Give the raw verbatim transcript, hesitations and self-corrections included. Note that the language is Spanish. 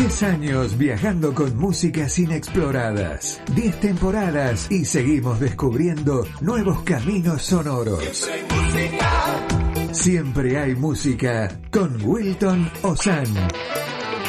diez años viajando con músicas inexploradas. diez temporadas y seguimos descubriendo nuevos caminos sonoros. Siempre hay música. Siempre hay música con Wilton Ozan.